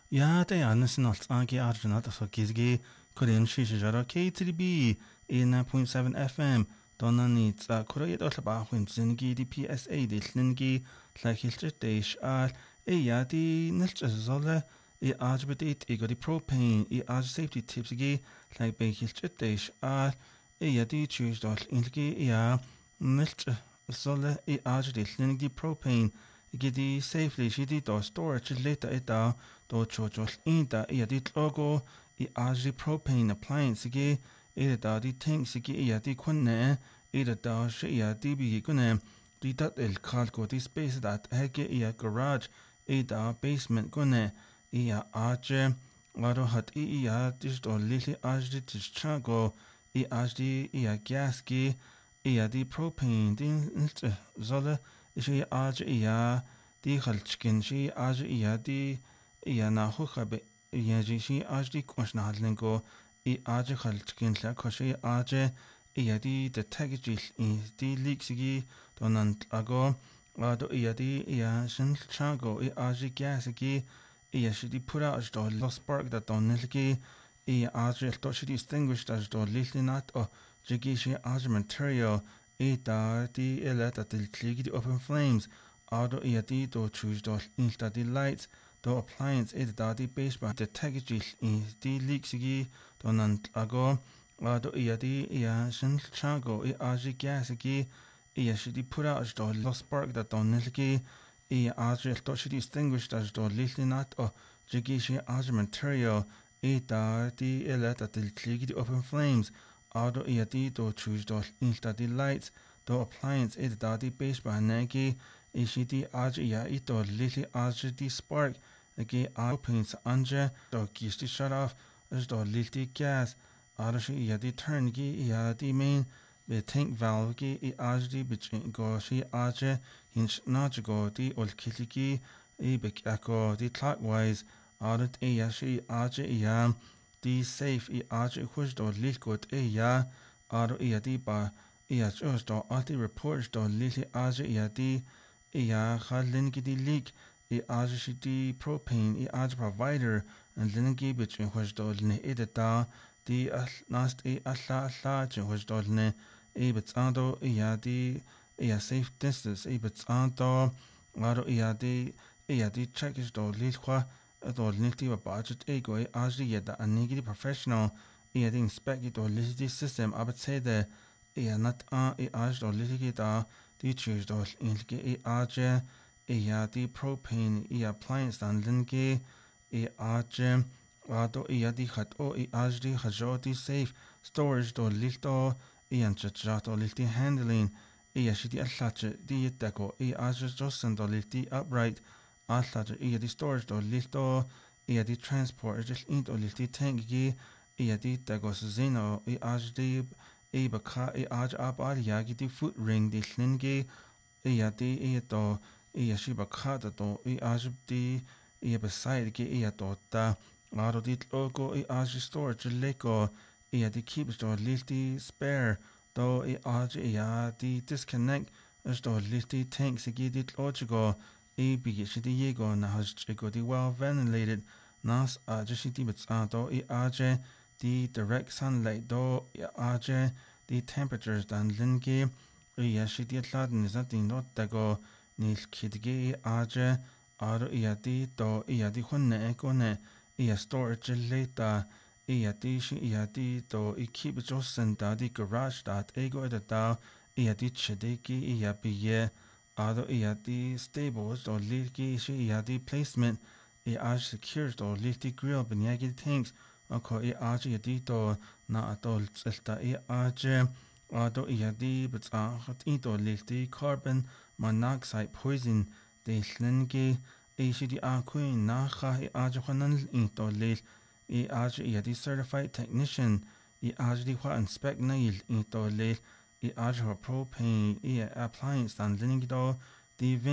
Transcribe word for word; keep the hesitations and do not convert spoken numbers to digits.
Ja, det är nästan allt anki arjunat så kizgi korean shishi jara K three B eighty-nine point seven F M donani tsa koreet otlaba hun zingi di P S A di lingi tlakilchit deish al e ya di nilch zolle e ajbedit e godi propane e aj safety tips gi like bekilchit deish al e ya di choose dol ingi ya nilch zolle e aj di lingi propane gidi safely shidi do storage later eta do chojol inda ia dit logo I aji propane appliance gi ida da di tanks gi ia di kunne ida da shi ia di bi kunne di dat el calco di space dat hege ia garage ida basement kunne ia aje wado hat I ia dis do lili aji dis chago I aji ia gas gi ia di propane din zolle shi aji ia di khalchkin shi aji ia di ia na hukabe ia ji shi ajdi kwashna hadlengo I aje khalchkin la koshi aje ia di de tagijil I di leaksigi donan ago ado ia di ia shin chago I aje gasigi ia shi di pura ajdo lo spark da donelgi ia aje to shi distinguished ajdo lilinat o jigi shi aje material I da di ela da til kligi di open flames ado ia di do choose do insta di lights do appliance ida da di baseball de tagijil I di leaksigi donan ago ado ia di ia shin chago I aji gasigi ia shi di pura ajdo lo spark da donelgi ia aji to shi distinguished ajdo lilinat o jigi shi aji material I da di ela da til kligi di open flames ado ia di do choose do insta di lights do appliance ida da di baseball nagi I shi di aji ia ito lili aji di spark Agi opens anja do gisti shut off as do lilti gas arashi iya di turn gi iya di main be tank valve gi I ajdi bitchin go shi aje hinch naj go di ol kiligi I bek ako di clockwise arat iya shi aje iya di safe I aje hush do lilkot iya aro iya di ba iya chos do ati reports do lili aje iya di iya khalin gi di leak I aje shi di propane I aje provider and lingi bitchin hush do ne edita di nast I alla alla jin hush do ne I bitsando iya di iya safe distance I bitsando aro iya di iya di check is do lilkwa do nilti ba budget e go I aje yeda anigi di professional iya di inspect do lili system abatsede iya nat a I aje do lili da di choose do ingi I aje iya di propane I appliance dan lingi I aje ado iya di khat o I aje di khajo di safe storage do lilto I anchachato lilti handling iya shidi allache di yitako I aje josen do lilti upright allache iya di storage do lilto iya di transport jil int o lilti tank gi iya di tago zino I aje di I baka I aje ab al yagi di foot ring di lingi iya di iya do iya shiba kada do I aje di iya beside gi iya do da aro di logo I aje storage leko iya di keeps do lilti spare do I aje iya di disconnect as do lilti tanks gi di logo I bigi shi di yego na haj go di well ventilated nas aje shi di bits do I aje di direct sunlight do I aje di temperatures dan lingi iya shi di laden is nothing not dago nil kidgi aje aro iya di do iya di hunne ekone iya storage later iya di shi iya di do I keep josen da di garage dat ego da da iya di chedeki iya biye aro iya di stables do lilgi shi iya di placement I aje secure do lilti grill binyagi tanks ako I aje iya di do na adol tselta I aje ado iya di bitsa hat ito lilti carbon monoxide poison de lingi I shi di aquin na kha I aje khanan ito lil I aje iya di certified technician I aje di kwa inspect nail ito lil I aje propane I appliance dan lingi do di